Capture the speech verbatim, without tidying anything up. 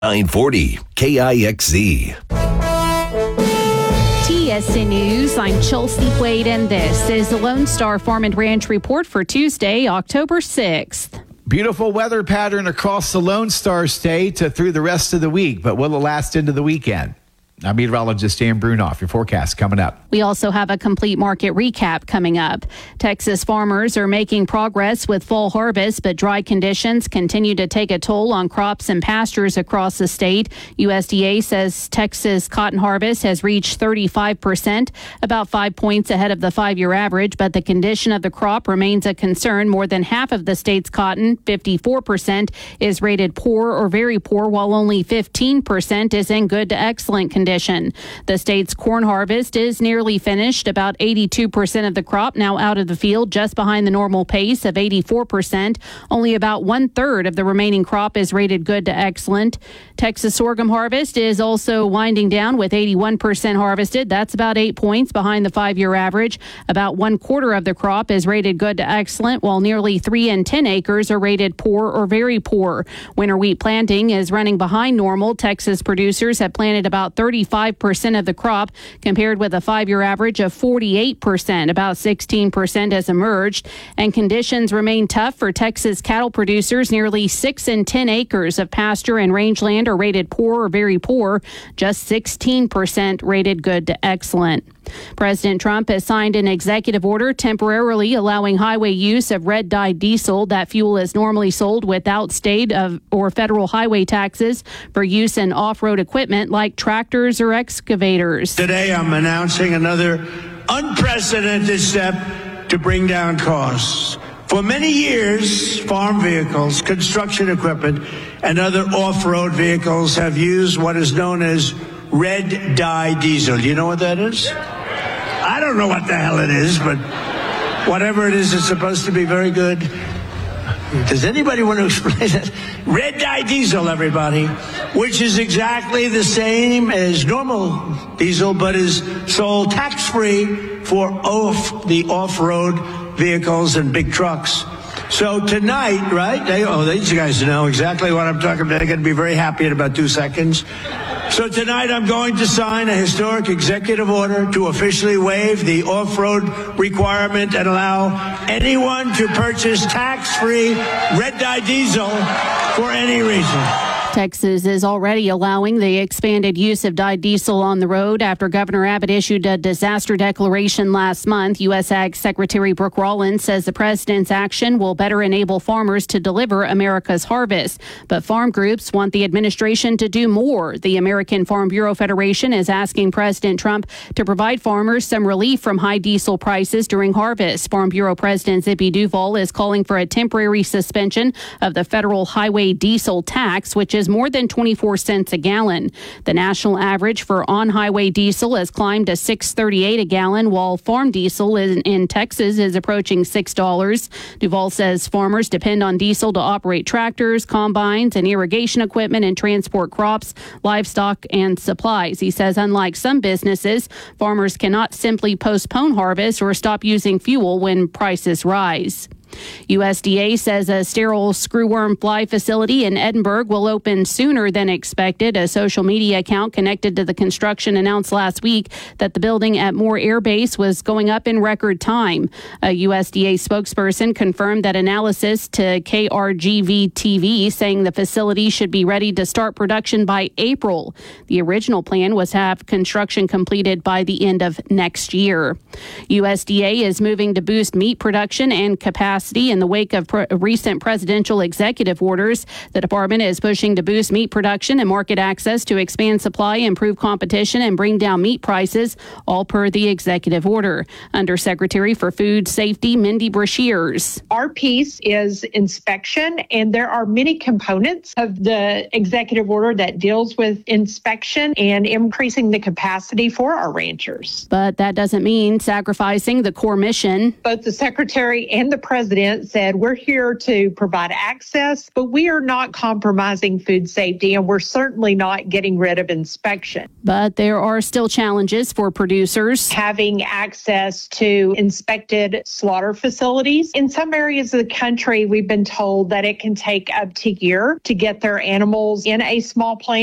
nine forty K I X Z. T S N News, I'm Chelsea Wade, and this is the Lone Star Farm and Ranch Report for Tuesday, October sixth. Beautiful weather pattern across the Lone Star State through the rest of the week, but will it last into the weekend? I'm meteorologist Dan Brunoff. Your forecast coming up. We also have a complete market recap coming up. Texas farmers are making progress with fall harvest, but dry conditions continue to take a toll on crops and pastures across the state. U S D A says Texas cotton harvest has reached thirty-five percent, about five points ahead of the five-year average, but the condition of the crop remains a concern. More than half of the state's cotton, fifty-four percent, is rated poor or very poor, while only fifteen percent is in good to excellent condition. The state's corn harvest is nearly finished. About eighty-two percent of the crop now out of the field, just behind the normal pace of eighty-four percent. Only about one-third of the remaining crop is rated good to excellent. Texas sorghum harvest is also winding down with eighty-one percent harvested. That's about eight points behind the five-year average. About one-quarter of the crop is rated good to excellent, while nearly three and ten acres are rated poor or very poor. Winter wheat planting is running behind normal. Texas producers have planted about thirty-five percent of the crop, compared with a five-year average of forty-eight percent. About sixteen percent has emerged, and conditions remain tough for Texas cattle producers. Nearly six and ten acres of pasture and rangeland are rated poor or very poor. Just sixteen percent rated good to excellent. President Trump has signed an executive order temporarily allowing highway use of red-dye diesel. That fuel is normally sold without state of or federal highway taxes for use in off-road equipment like tractors or excavators. Today, I'm announcing another unprecedented step to bring down costs. For many years, farm vehicles, construction equipment, and other off-road vehicles have used what is known as red dye diesel. Do you know what that is? I don't know what the hell it is, but whatever it is, it's supposed to be very good. Does anybody want to explain that? Red dye diesel, everybody, which is exactly the same as normal diesel, but is sold tax-free for off the off-road vehicles and big trucks. So tonight, right? They, oh, these guys know exactly what I'm talking about. They're going to be very happy in about two seconds. So tonight I'm going to sign a historic executive order to officially waive the off-road requirement and allow anyone to purchase tax-free red dye diesel for any reason. Texas is already allowing the expanded use of dyed diesel on the road after Governor Abbott issued a disaster declaration last month. U S Ag Secretary Brooke Rollins says the president's action will better enable farmers to deliver America's harvest. But farm groups want the administration to do more. The American Farm Bureau Federation is asking President Trump to provide farmers some relief from high diesel prices during harvest. Farm Bureau President Zippy Duvall is calling for a temporary suspension of the federal highway diesel tax, which is more than twenty-four cents a gallon. The national average for on-highway diesel has climbed to six thirty-eight a gallon, while farm diesel in, in Texas is approaching six dollars. Duvall says farmers depend on diesel to operate tractors, combines, and irrigation equipment and transport crops, livestock, and supplies. He says unlike some businesses, farmers cannot simply postpone harvest or stop using fuel when prices rise. U S D A says a sterile screwworm fly facility in Edinburgh will open sooner than expected. A social media account connected to the construction announced last week that the building at Moore Air Base was going up in record time. A U S D A spokesperson confirmed that analysis to K R G V T V, saying the facility should be ready to start production by April. The original plan was to have construction completed by the end of next year. U S D A is moving to boost meat production and capacity in the wake of pre- recent presidential executive orders. The department is pushing to boost meat production and market access to expand supply, improve competition, and bring down meat prices, all per the executive order. Undersecretary for Food Safety, Mindy Brashears. Our piece is inspection, and there are many components of the executive order that deals with inspection and increasing the capacity for our ranchers. But that doesn't mean sacrificing the core mission. Both the secretary and the president president said, we're here to provide access, but we are not compromising food safety, and we're certainly not getting rid of inspection. But there are still challenges for producers. Having access to inspected slaughter facilities. In some areas of the country, we've been told that it can take up to a year to get their animals in a small plant.